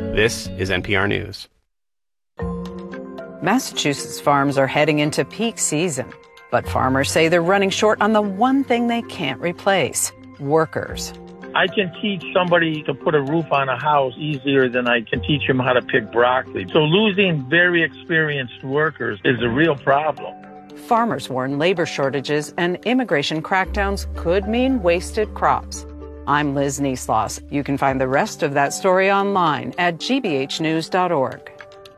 This is NPR News. Massachusetts farms are heading into peak season, but farmers say they're running short on the one thing they can't replace: workers. I can teach somebody to put a roof on a house easier than I can teach them how to pick broccoli. So losing very experienced workers is a real problem. Farmers warn labor shortages and immigration crackdowns could mean wasted crops. I'm Liz Neesloss. You can find the rest of that story online at gbhnews.org.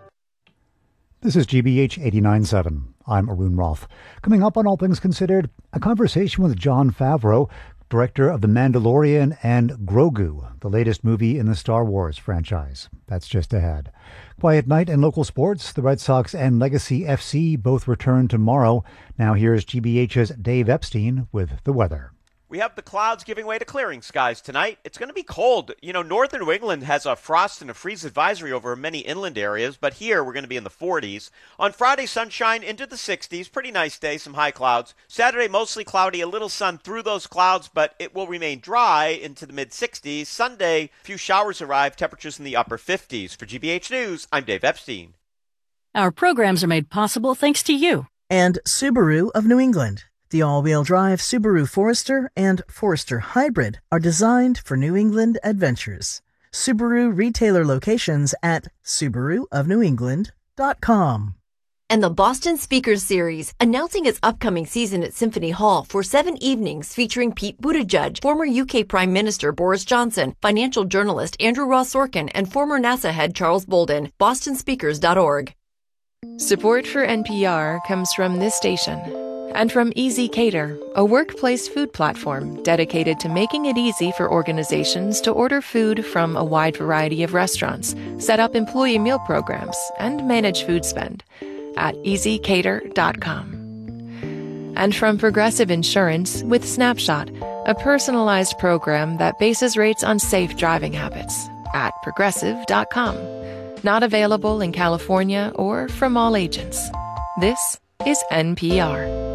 This is GBH 89.7. I'm Arun Roth. Coming up on All Things Considered, a conversation with Jon Favreau, director of The Mandalorian and Grogu, the latest movie in the Star Wars franchise. That's just ahead. Quiet night in local sports. The Red Sox and Legacy FC both return tomorrow. Now here's GBH's Dave Epstein with the weather. We have the clouds giving way to clearing skies tonight. It's going to be cold. You know, northern New England has a frost and a freeze advisory over many inland areas, but here we're going to be in the 40s. On Friday, sunshine into the 60s. Pretty nice day, some high clouds. Saturday, mostly cloudy, a little sun through those clouds, but it will remain dry into the mid-60s. Sunday, a few showers arrive, temperatures in the upper 50s. For GBH News, I'm Dave Epstein. Our programs are made possible thanks to you. And Subaru of New England. The all-wheel drive Subaru Forester and Forester Hybrid are designed for New England adventures. Subaru retailer locations at SubaruofNewEngland.com. And the Boston Speakers Series, announcing its upcoming season at Symphony Hall for 7 evenings featuring Pete Buttigieg, former UK Prime Minister Boris Johnson, financial journalist Andrew Ross Sorkin, and former NASA head Charles Bolden. BostonSpeakers.org. Support for NPR comes from this station. And from Easy Cater, a workplace food platform dedicated to making it easy for organizations to order food from a wide variety of restaurants, set up employee meal programs, and manage food spend at easycater.com. And from Progressive Insurance with Snapshot, a personalized program that bases rates on safe driving habits at progressive.com. Not available in California or from all agents. This is NPR.